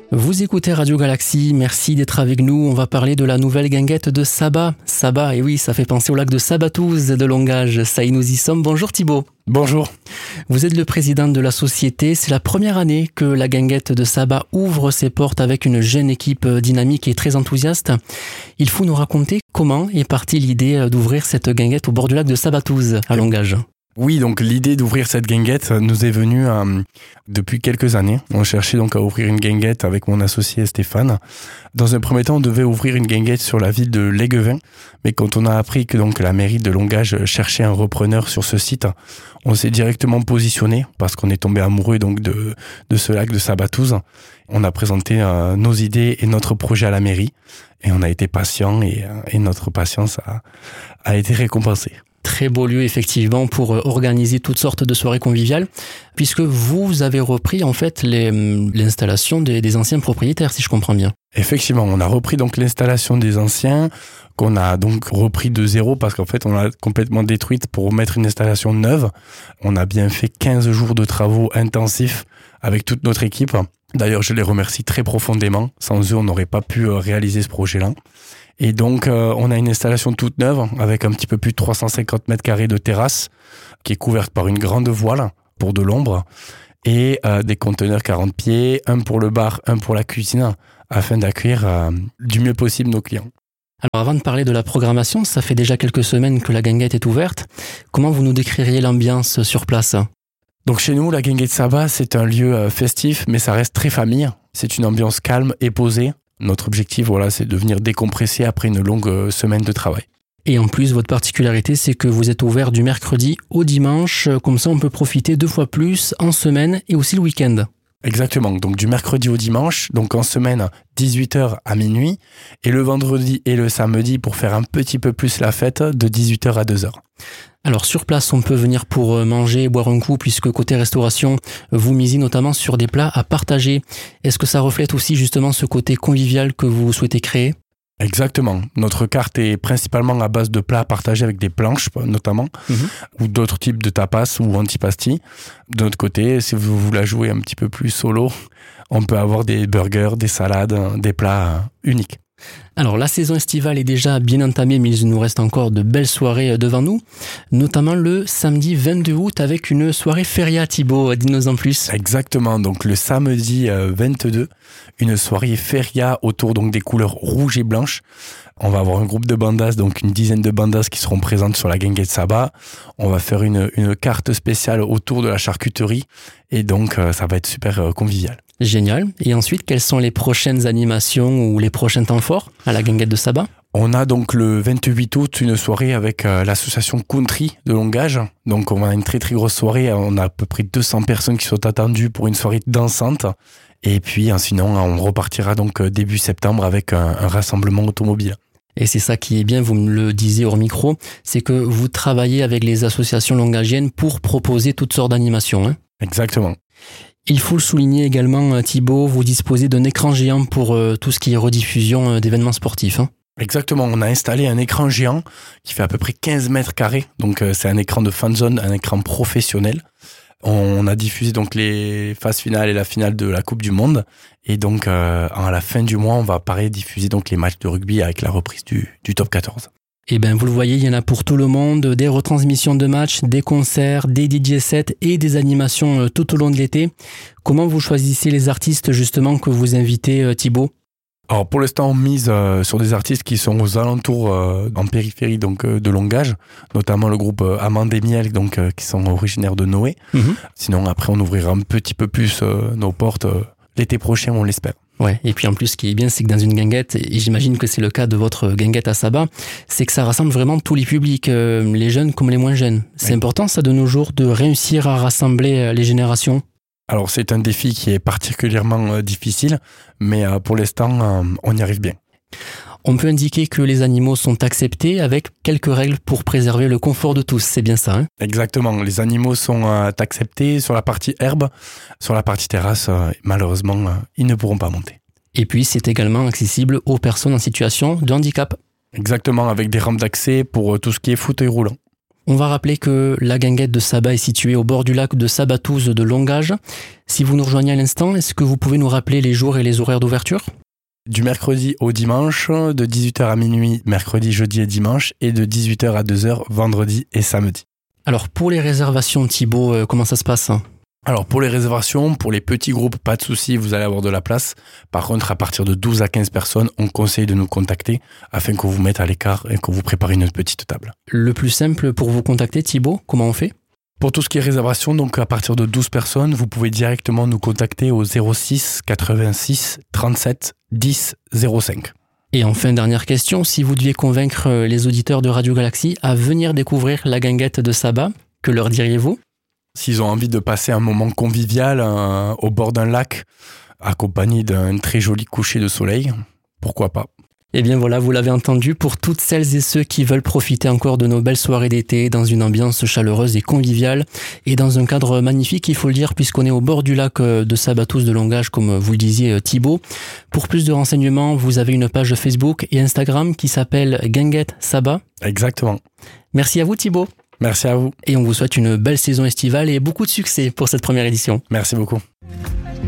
Vous écoutez Radio Galaxie, merci d'être avec nous. On va parler de la nouvelle guinguette de Saba. Saba, et oui, ça fait penser au lac de Sabatouze de Longage. Ça y nous y sommes. Bonjour Thibaut. Bonjour. Vous êtes le président de la société. C'est la première année que la guinguette de Saba ouvre ses portes avec une jeune équipe dynamique et très enthousiaste. Il faut nous raconter comment est partie l'idée d'ouvrir cette guinguette au bord du lac de Sabatouze à Longage. Oui, donc l'idée d'ouvrir cette guinguette nous est venue depuis quelques années. On cherchait donc à ouvrir une guinguette avec mon associé Stéphane. Dans un premier temps, on devait ouvrir une guinguette sur la ville de Léguevin, mais quand on a appris que donc la mairie de Longage cherchait un repreneur sur ce site, on s'est directement positionné parce qu'on est tombé amoureux donc de ce lac de Sabatouze. On a présenté nos idées et notre projet à la mairie et on a été patient et notre patience a été récompensée. Très beau lieu effectivement pour organiser toutes sortes de soirées conviviales, puisque vous avez repris en fait l'installation des anciens propriétaires, si je comprends bien. Effectivement, on a repris donc l'installation des anciens, qu'on a donc repris de zéro parce qu'en fait on l'a complètement détruite pour mettre une installation neuve. On a bien fait 15 jours de travaux intensifs avec toute notre équipe. D'ailleurs, je les remercie très profondément. Sans eux, on n'aurait pas pu réaliser ce projet-là. Et donc, on a une installation toute neuve avec un petit peu plus de 350 mètres carrés de terrasse qui est couverte par une grande voile pour de l'ombre et des conteneurs 40 pieds, un pour le bar, un pour la cuisine, afin d'accueillir du mieux possible nos clients. Alors avant de parler de la programmation, ça fait déjà quelques semaines que la guinguette est ouverte. Comment vous nous décririez l'ambiance sur place ? Donc chez nous, la guinguette Saba, c'est un lieu festif, mais ça reste très famille. C'est une ambiance calme et posée. Notre objectif, c'est de venir décompresser après une longue semaine de travail. Et en plus, votre particularité, c'est que vous êtes ouvert du mercredi au dimanche. Comme ça, on peut profiter 2 fois plus en semaine et aussi le week-end. Exactement. Donc du mercredi au dimanche, donc en semaine, 18h à minuit. Et le vendredi et le samedi pour faire un petit peu plus la fête de 18h à 2h. Alors sur place, on peut venir pour manger et boire un coup, puisque côté restauration, vous misez notamment sur des plats à partager. Est-ce que ça reflète aussi justement ce côté convivial que vous souhaitez créer ? Exactement. Notre carte est principalement à base de plats partagés avec des planches, notamment, ou d'autres types de tapas ou antipasti. De notre côté, si vous voulez jouer un petit peu plus solo, on peut avoir des burgers, des salades, des plats uniques. Alors la saison estivale est déjà bien entamée, mais il nous reste encore de belles soirées devant nous, notamment le samedi 22 août avec une soirée feria. Thibaut, dis-nous en plus. Exactement, donc le samedi 22, une soirée feria autour donc des couleurs rouges et blanches. On va avoir un groupe de bandas, donc une dizaine de bandas qui seront présentes sur la guinguette Saba. On va faire une carte spéciale autour de la charcuterie et donc ça va être super convivial. Génial. Et ensuite, quelles sont les prochaines animations ou les prochains temps forts à la guinguette de Saba ? On a donc le 28 août une soirée avec l'association Country de Longage. Donc on a une très très grosse soirée. On a à peu près 200 personnes qui sont attendues pour une soirée dansante. Et puis sinon, on repartira donc début septembre avec un rassemblement automobile. Et c'est ça qui est bien, vous me le disiez hors micro, c'est que vous travaillez avec les associations longagiennes pour proposer toutes sortes d'animations. Hein ? Exactement. Il faut le souligner également, Thibaut, vous disposez d'un écran géant pour tout ce qui est rediffusion d'événements sportifs. Hein. Exactement, on a installé un écran géant qui fait à peu près 15 mètres carrés. Donc c'est un écran de fan zone, un écran professionnel. On a diffusé donc les phases finales et la finale de la Coupe du Monde. Et donc à la fin du mois, on va pareil diffuser donc les matchs de rugby avec la reprise du top 14. Et bien vous le voyez, il y en a pour tout le monde, des retransmissions de matchs, des concerts, des DJ sets et des animations tout au long de l'été. Comment vous choisissez les artistes justement que vous invitez, Thibaut ? Alors pour l'instant, on mise sur des artistes qui sont aux alentours, en périphérie donc de Longage, notamment le groupe Amande et Miel, donc qui sont originaires de Noé. Sinon après, on ouvrira un petit peu plus nos portes l'été prochain, on l'espère. Ouais, et puis en plus, ce qui est bien, c'est que dans une guinguette, et j'imagine que c'est le cas de votre guinguette à Saba, c'est que ça rassemble vraiment tous les publics, les jeunes comme les moins jeunes. C'est important ça de nos jours de réussir à rassembler les générations. Alors c'est un défi qui est particulièrement difficile, mais pour l'instant, on y arrive bien. On peut indiquer que les animaux sont acceptés avec quelques règles pour préserver le confort de tous, c'est bien ça, hein ? Exactement, les animaux sont acceptés sur la partie herbe, sur la partie terrasse, malheureusement, ils ne pourront pas monter. Et puis c'est également accessible aux personnes en situation de handicap. Exactement, avec des rampes d'accès pour tout ce qui est fauteuil roulant. On va rappeler que la guinguette de Saba est située au bord du lac de Sabatouze de Longage. Si vous nous rejoignez à l'instant, est-ce que vous pouvez nous rappeler les jours et les horaires d'ouverture ? Du mercredi au dimanche, de 18h à minuit, mercredi, jeudi et dimanche, et de 18h à 2h, vendredi et samedi. Alors pour les réservations, Thibaut, comment ça se passe ? Alors pour les réservations, pour les petits groupes, pas de souci, vous allez avoir de la place. Par contre, à partir de 12 à 15 personnes, on conseille de nous contacter afin qu'on vous mette à l'écart et qu'on vous prépare une petite table. Le plus simple pour vous contacter, Thibaut, comment on fait ? Pour tout ce qui est réservation, donc à partir de 12 personnes, vous pouvez directement nous contacter au 06 86 37 10 05. Et enfin, dernière question, si vous deviez convaincre les auditeurs de Radio Galaxie à venir découvrir la guinguette de Saba, que leur diriez-vous ? S'ils ont envie de passer un moment convivial au bord d'un lac, accompagné d'un très joli coucher de soleil, pourquoi pas ? Eh bien voilà, vous l'avez entendu, pour toutes celles et ceux qui veulent profiter encore de nos belles soirées d'été dans une ambiance chaleureuse et conviviale et dans un cadre magnifique, il faut le dire, puisqu'on est au bord du lac de Sabatouze de Longage, comme vous le disiez Thibaut. Pour plus de renseignements, vous avez une page Facebook et Instagram qui s'appelle Guinguette Saba. Exactement. Merci à vous Thibaut. Merci à vous. Et on vous souhaite une belle saison estivale et beaucoup de succès pour cette première édition. Merci beaucoup.